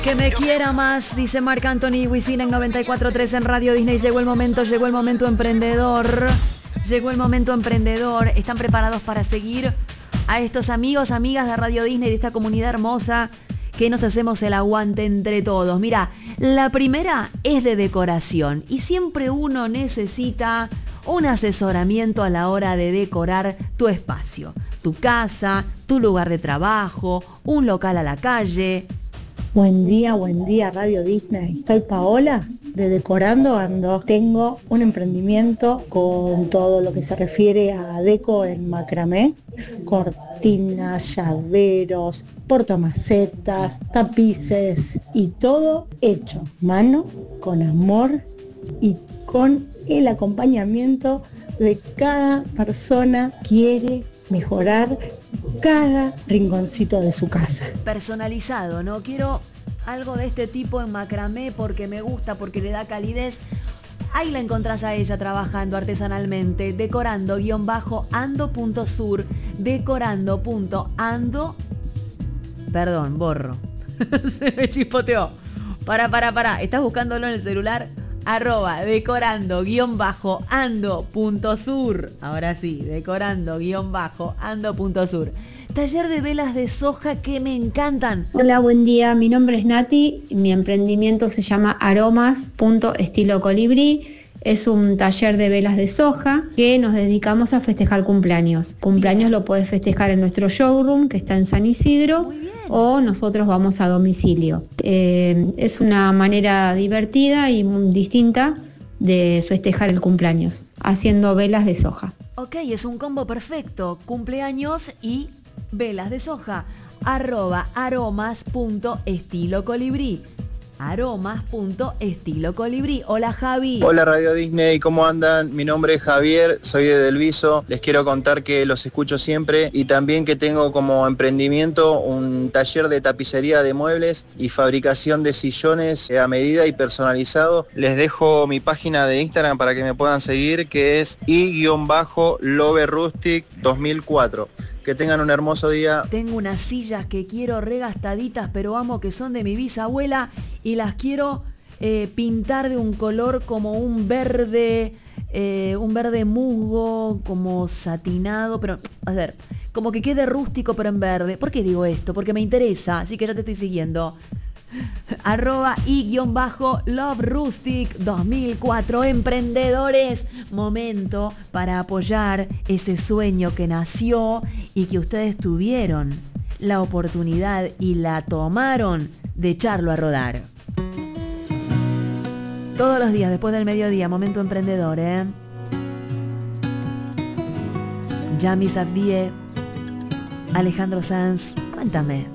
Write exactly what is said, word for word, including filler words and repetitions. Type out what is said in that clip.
Que me quiera más, dice Marc Anthony, Wisin en noventa y cuatro punto tres en Radio Disney. Llegó el momento, llegó el momento emprendedor. Llegó el momento emprendedor. ¿Están preparados para seguir a estos amigos, amigas de Radio Disney, de esta comunidad hermosa que nos hacemos el aguante entre todos? Mira, la primera es de decoración y siempre uno necesita un asesoramiento a la hora de decorar tu espacio, tu casa, tu lugar de trabajo, un local a la calle. Buen día, buen día Radio Disney. Soy Paola de Decorando Ando. Tengo un emprendimiento con todo lo que se refiere a deco en macramé, cortinas, llaveros, portamacetas, tapices y todo hecho mano, con amor y con el acompañamiento de cada persona que quiere mejorar cada rinconcito de su casa. Personalizado, ¿no? Quiero algo de este tipo en macramé porque me gusta, porque le da calidez. Ahí la encontrás a ella trabajando artesanalmente, decorando guión bajo ando punto sur, decorando punto ando. Perdón, borro. Se me chispoteó. Para, para, para. ¿Estás buscándolo en el celular? Arroba decorando guión bajo ando punto sur. Ahora sí, decorando guión bajo ando punto sur. Taller de velas de soja que me encantan. Hola, buen día. Mi nombre es Nati. Mi emprendimiento se llama aromas punto estilo colibrí. Es un taller de velas de soja que nos dedicamos a festejar cumpleaños. Cumpleaños lo puedes festejar en nuestro showroom que está en San Isidro o nosotros vamos a domicilio. Eh, es una manera divertida y muy distinta de festejar el cumpleaños, haciendo velas de soja. Ok, es un combo perfecto. Cumpleaños y velas de soja. Arroba aromas punto estilo colibrí. aromas punto estilo colibrí. Hola Javi. Hola Radio Disney, ¿cómo andan? Mi nombre es Javier, soy de Delviso. Les quiero contar que los escucho siempre y también que tengo como emprendimiento un taller de tapicería de muebles y fabricación de sillones a medida y personalizado. Les dejo mi página de Instagram para que me puedan seguir, que es i-loverustic dos mil cuatro. Que tengan un hermoso día. Tengo unas sillas que quiero regastaditas, pero amo, que son de mi bisabuela y las quiero eh, pintar de un color como un verde, eh, un verde musgo, como satinado, pero a ver, como que quede rústico pero en verde. ¿Por qué digo esto? Porque me interesa, así que ya te estoy siguiendo. Arroba i-loverustic dos mil cuatro. Emprendedores, momento para apoyar ese sueño que nació y que ustedes tuvieron la oportunidad y la tomaron de echarlo a rodar. Todos los días después del mediodía, momento emprendedor, ¿eh? Yami Safdie, Alejandro Sanz, cuéntame.